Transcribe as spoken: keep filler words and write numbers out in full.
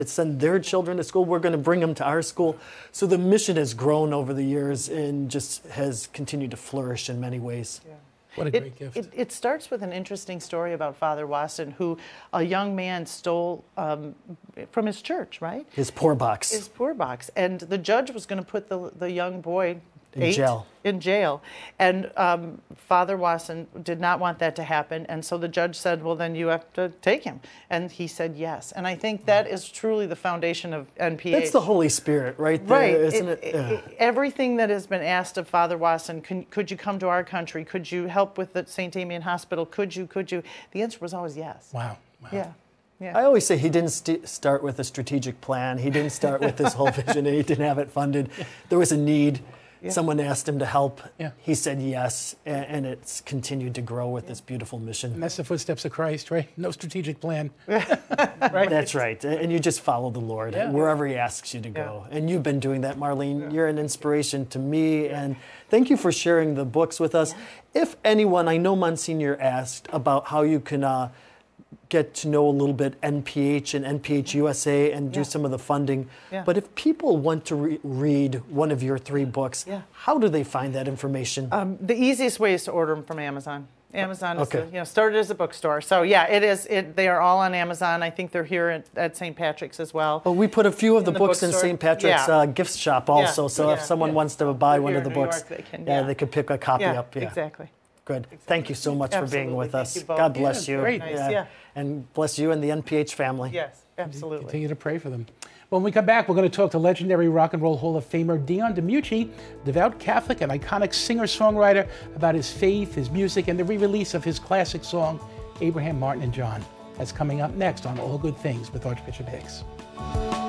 send their children to school. We're going to bring them to our school. So the mission has grown over the years and just has continued to flourish in many ways. Yeah. What a It, great gift. it, it starts with an interesting story about Father Wasson, who a young man stole um, from his church, right? His poor box. His poor box. And the judge was going to put the, the young boy In eight, jail. In jail. And um, Father Wasson did not want that to happen. And so the judge said, well, then you have to take him. And he said yes. And I think that is truly the foundation of N P H. That's the Holy Spirit right there, Right. isn't It- it? it- Yeah. it- everything that has been asked of Father Wasson, can, could you come to our country? Could you help with the Saint Damien Hospital? Could you, could you? The answer was always yes. Wow. Wow. Yeah. Yeah. I always say he didn't st- start with a strategic plan. He didn't start with this whole vision. He didn't have it funded. There was a need. Yeah. Someone asked him to help. Yeah. He said yes, and, and it's continued to grow with this beautiful mission. And that's the footsteps of Christ, right? No strategic plan. Right. That's right. And you just follow the Lord Yeah. wherever he asks you to go. Yeah. And you've been doing that, Marlene. You're an inspiration to me. And thank you for sharing the books with us. If anyone, I know Monsignor asked about how you can uh, get to know a little bit N P H and N P H U S A and do Yeah. some of the funding. Yeah. But if people want to re- read one of your three books, Yeah. how do they find that information? Um, the easiest way is to order them from Amazon. Amazon is, Okay. the, you know, started as a bookstore. So yeah, it is. It, they are all on Amazon. I think they're here at, at Saint Patrick's as well. Well, we put a few of the, the books in bookstore? Saint Patrick's Yeah. uh, gift shop also. Yeah, So if yeah, someone yeah. wants to buy They're one here of the in New books, York, they can, yeah, yeah. they could pick a copy Yeah, up. Yeah. exactly. Good. Thank you so much for being Absolutely. with Thank us. you both. God bless Yeah, you. great. Nice, yeah. And bless you and the N P H family. Yes, absolutely. Continue to pray for them. When we come back, we're going to talk to legendary Rock and Roll Hall of Famer Dion DiMucci, devout Catholic and iconic singer-songwriter, about his faith, his music, and the re-release of his classic song, Abraham, Martin, and John. That's coming up next on All Good Things with Archbishop Hicks.